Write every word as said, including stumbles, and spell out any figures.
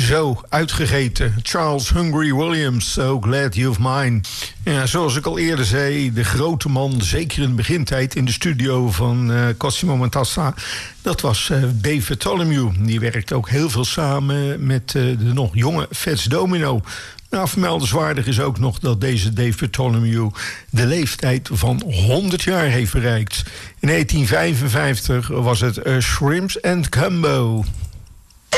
Zo, uitgegeten. Charles Hungry Williams, So Glad You've Mine. Ja, zoals ik al eerder zei, de grote man, zeker in de begintijd in de studio van uh, Cosimo Matassa, dat was uh, Dave Bartholomew. Die werkte ook heel veel samen met uh, de nog jonge Fats Domino. Nou, vermeldenswaardig is ook nog dat deze Dave Bartholomew de leeftijd van honderd jaar heeft bereikt. In negentien vijfenvijftig was het uh, Shrimps and Gumbo.